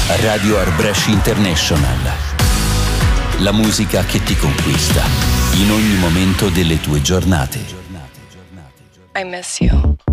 Radio Arbresh International. La musica che ti conquista in ogni momento delle tue giornate. I miss you.